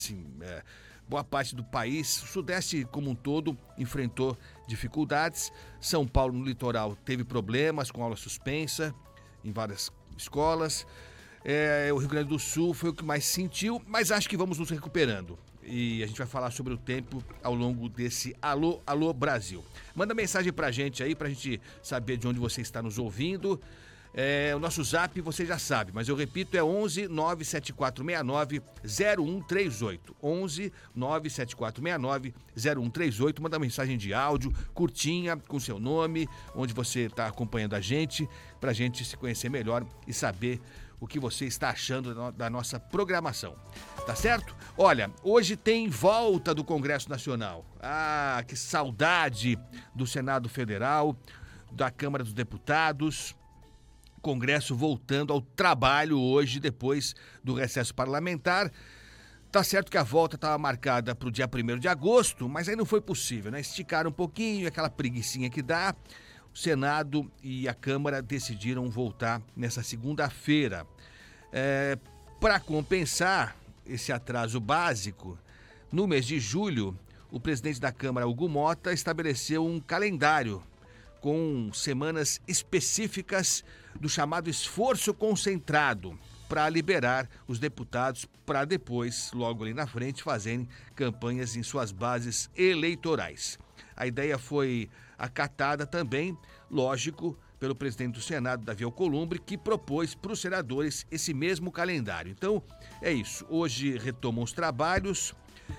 Sim, boa parte do país, o Sudeste como um todo enfrentou dificuldades. São Paulo, no litoral, teve problemas com aula suspensa em várias escolas. O Rio Grande do Sul foi o que mais sentiu, mas acho que vamos nos recuperando. E a gente vai falar sobre o tempo ao longo desse Alô, Alô Brasil. Manda mensagem pra gente aí, pra gente saber de onde você está nos ouvindo. O nosso zap você já sabe, mas eu repito, é 11 97469 0138. 11 97469 0138. Manda mensagem de áudio, curtinha, com seu nome, onde você está acompanhando a gente, pra gente se conhecer melhor e saber o que você está achando da nossa programação. Tá certo? Olha, hoje tem volta do Congresso Nacional. Ah, que saudade do Senado Federal, da Câmara dos Deputados. Congresso voltando ao trabalho hoje, depois do recesso parlamentar. Tá certo que a volta estava marcada para o dia 1º de agosto, mas aí não foi possível, né? Esticaram um pouquinho, aquela preguicinha que dá. O Senado e a Câmara decidiram voltar nessa segunda-feira. Para compensar esse atraso básico, no mês de julho, o presidente da Câmara, Hugo Motta, estabeleceu um calendário com semanas específicas do chamado esforço concentrado para liberar os deputados para depois, logo ali na frente, fazerem campanhas em suas bases eleitorais. A ideia foi acatada também, lógico, pelo presidente do Senado, Davi Alcolumbre, que propôs para os senadores esse mesmo calendário. Então, é isso. Hoje retomam os trabalhos,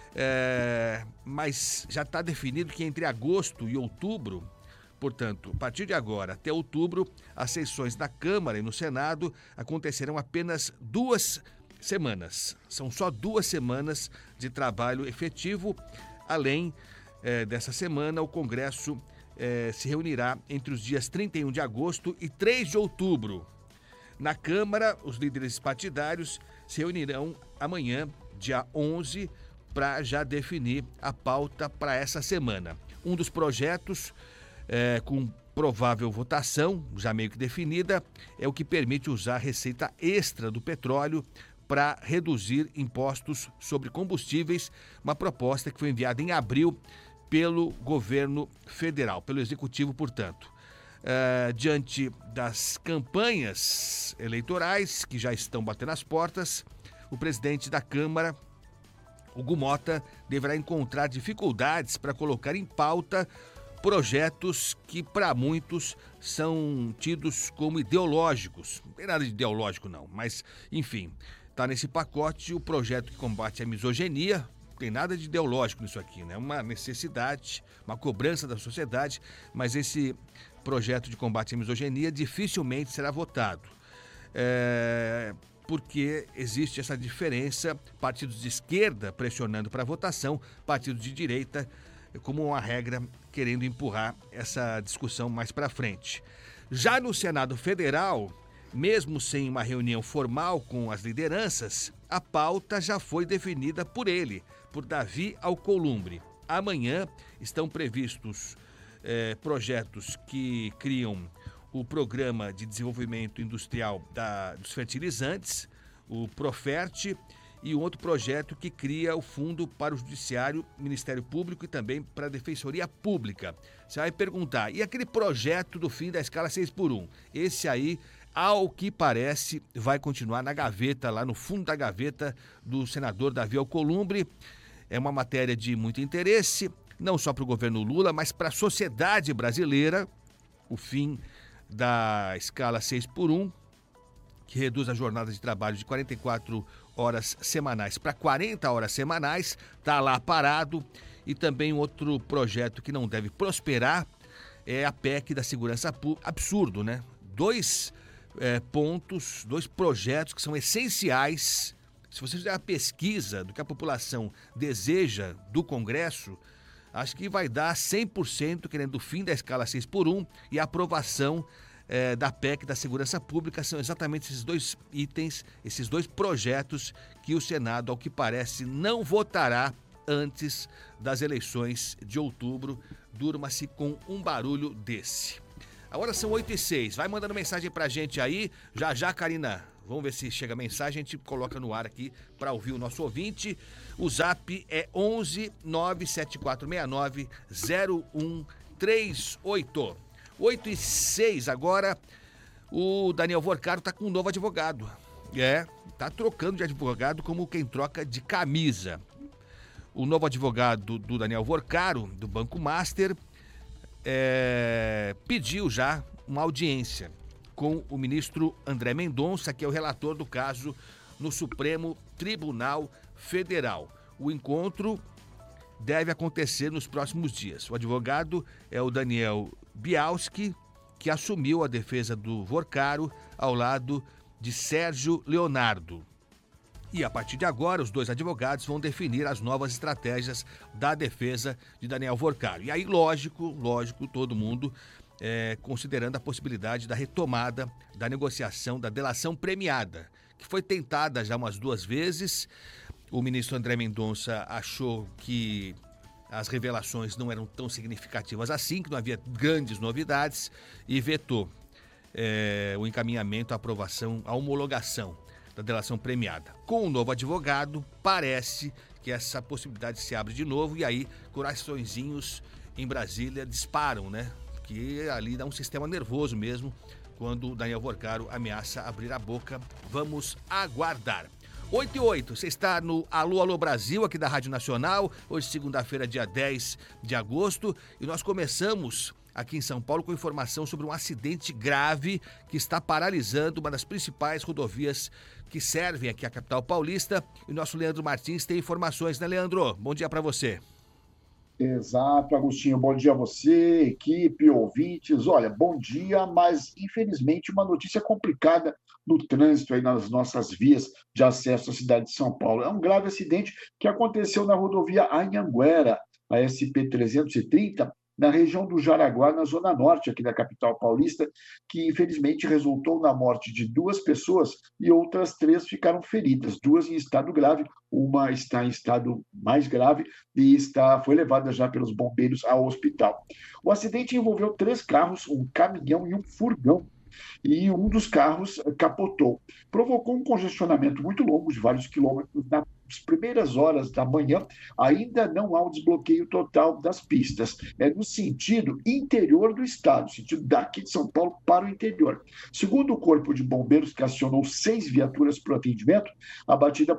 mas já está definido que entre agosto e outubro, portanto, a partir de agora até outubro, as sessões na Câmara e no Senado acontecerão apenas 2 semanas. São só 2 semanas de trabalho efetivo. Além dessa semana, o Congresso se reunirá entre os dias 31 de agosto e 3 de outubro. Na Câmara, os líderes partidários se reunirão amanhã, dia 11, para já definir a pauta para essa semana. Um dos projetos com provável votação, já meio que definida, é o que permite usar a receita extra do petróleo para reduzir impostos sobre combustíveis, uma proposta que foi enviada em abril pelo governo federal, pelo executivo, portanto. Diante das campanhas eleitorais que já estão batendo as portas, o presidente da Câmara, Hugo Motta, deverá encontrar dificuldades para colocar em pauta projetos que para muitos são tidos como ideológicos. Não tem nada de ideológico não, mas enfim, está nesse pacote o projeto que combate a misoginia. Não tem nada de ideológico nisso aqui, né? Uma necessidade, uma cobrança da sociedade, mas esse projeto de combate à misoginia dificilmente será votado. Porque existe essa diferença, partidos de esquerda pressionando para a votação, partidos de direita como uma regra, querendo empurrar essa discussão mais para frente. Já no Senado Federal, mesmo sem uma reunião formal com as lideranças, a pauta já foi definida por ele, por Davi Alcolumbre. Amanhã estão previstos projetos que criam o Programa de Desenvolvimento Industrial dos Fertilizantes, o Profert, e um outro projeto que cria o Fundo para o Judiciário, Ministério Público e também para a Defensoria Pública. Você vai perguntar, e aquele projeto do fim da escala 6x1? Esse aí, ao que parece, vai continuar na gaveta, lá no fundo da gaveta do senador Davi Alcolumbre. É uma matéria de muito interesse, não só para o governo Lula, mas para a sociedade brasileira. O fim da escala 6x1, que reduz a jornada de trabalho de 44 horas semanais para 40 horas semanais, está lá parado. E também um outro projeto que não deve prosperar é a PEC da segurança pública. Absurdo, né? 2 pontos, 2 projetos que são essenciais. Se você fizer a pesquisa do que a população deseja do Congresso, acho que vai dar 100% querendo o fim da escala 6x1 e a aprovação da PEC da Segurança Pública. São exatamente esses 2 itens, esses 2 projetos que o Senado, ao que parece, não votará antes das eleições de outubro. Durma-se com um barulho desse. Agora são 8h06. Vai mandando mensagem pra gente aí. Já já, Karina, Vamos ver se chega a mensagem, a gente coloca no ar aqui para ouvir o nosso ouvinte. O zap é 11 97469 0138. 8:06 agora. O Daniel Vorcaro tá com um novo advogado. Tá trocando de advogado como quem troca de camisa. O novo advogado do Daniel Vorcaro, do Banco Master, pediu já uma audiência com o ministro André Mendonça, que é o relator do caso no Supremo Tribunal Federal. O encontro deve acontecer nos próximos dias. O advogado é o Daniel Bialski, que assumiu a defesa do Vorcaro ao lado de Sérgio Leonardo. E a partir de agora, os dois advogados vão definir as novas estratégias da defesa de Daniel Vorcaro. E aí, lógico, todo mundo considerando a possibilidade da retomada da negociação da delação premiada, que foi tentada já umas 2 vezes. O ministro André Mendonça achou que as revelações não eram tão significativas assim, que não havia grandes novidades, e vetou o encaminhamento, a aprovação, a homologação da delação premiada. Com o novo advogado, parece que essa possibilidade se abre de novo, e aí coraçõezinhos em Brasília disparam, né? Que ali dá um sistema nervoso mesmo quando o Daniel Vorcaro ameaça abrir a boca. Vamos aguardar. 8:08, você está no Alô Brasil, aqui da Rádio Nacional, hoje segunda-feira, dia 10 de agosto, e nós começamos aqui em São Paulo com informação sobre um acidente grave que está paralisando uma das principais rodovias que servem aqui a capital paulista, e o nosso Leandro Martins tem informações, né, Leandro? Bom dia para você. Exato, Agostinho. Bom dia a você, equipe, ouvintes. Olha, bom dia, mas infelizmente uma notícia complicada no trânsito aí nas nossas vias de acesso à cidade de São Paulo. É um grave acidente que aconteceu na rodovia Anhanguera, a SP-330, na região do Jaraguá, na zona norte aqui da capital paulista, que infelizmente resultou na morte de 2 pessoas e outras 3 ficaram feridas, 2 em estado grave, uma está em estado mais grave e foi levada já pelos bombeiros ao hospital. O acidente envolveu 3 carros, um caminhão e um furgão, e um dos carros capotou. Provocou um congestionamento muito longo, de vários quilômetros, nas primeiras horas da manhã. Ainda não há o desbloqueio total das pistas. É no sentido interior do estado, sentido daqui de São Paulo para o interior. Segundo o Corpo de Bombeiros, que acionou 6 viaturas para o atendimento, a batida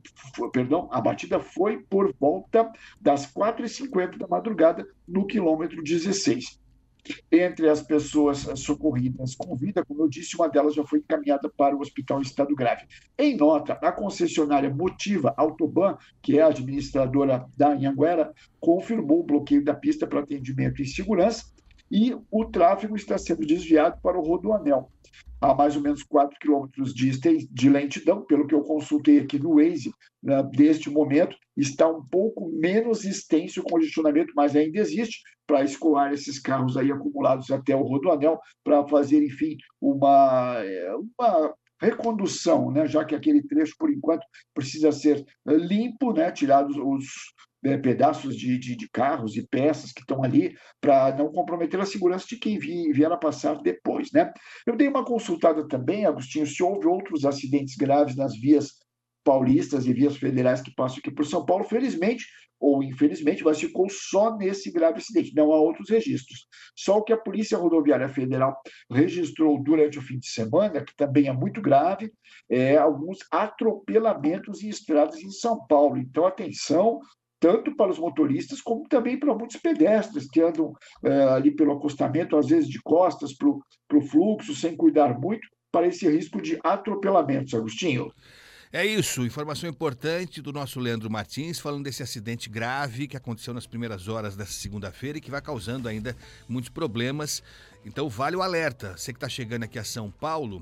foi por volta das 4h50 da madrugada, no quilômetro 16. Entre as pessoas socorridas com vida, como eu disse, uma delas já foi encaminhada para o hospital em estado grave. Em nota, a concessionária Motiva Autoban, que é a administradora da Anhanguera, confirmou o bloqueio da pista para atendimento e segurança, e o tráfego está sendo desviado para o Rodoanel. Há mais ou menos 4 quilômetros de lentidão, pelo que eu consultei aqui no Waze, neste momento, está um pouco menos extenso o congestionamento, mas ainda existe, para escoar esses carros aí acumulados até o Rodoanel, para fazer, enfim, uma recondução, né? Já que aquele trecho, por enquanto, precisa ser limpo, né? Tirados os pedaços de carros e peças que estão ali, para não comprometer a segurança de quem vier a passar depois, né? Eu dei uma consultada também, Agostinho, se houve outros acidentes graves nas vias paulistas e vias federais que passam aqui por São Paulo. Felizmente ou infelizmente, mas ficou só nesse grave acidente, não há outros registros. Só o que a Polícia Rodoviária Federal registrou durante o fim de semana, que também é muito grave, alguns atropelamentos em estradas em São Paulo. Então, atenção, tanto para os motoristas, como também para muitos pedestres que andam ali pelo acostamento, às vezes de costas para o fluxo, sem cuidar muito, para esse risco de atropelamentos, Agostinho. É isso, informação importante do nosso Leandro Martins, falando desse acidente grave que aconteceu nas primeiras horas dessa segunda-feira e que vai causando ainda muitos problemas. Então vale o alerta, você que está chegando aqui a São Paulo,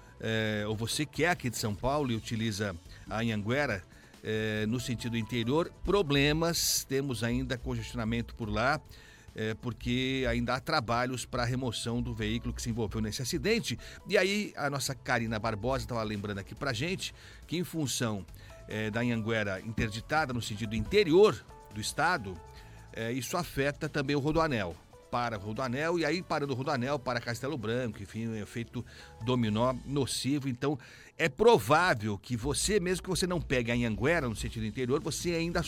ou você que é aqui de São Paulo e utiliza a Anhanguera, no sentido interior, problemas, temos ainda congestionamento por lá, porque ainda há trabalhos para a remoção do veículo que se envolveu nesse acidente. E aí a nossa Karina Barbosa estava lembrando aqui para gente que em função da Anhanguera interditada no sentido interior do estado, isso afeta também o Rodoanel. para Rodoanel, e aí parando Rodoanel para Castelo Branco, enfim, um efeito dominó nocivo. Então, é provável que você, mesmo que você não pegue a Anhanguera no sentido interior, você ainda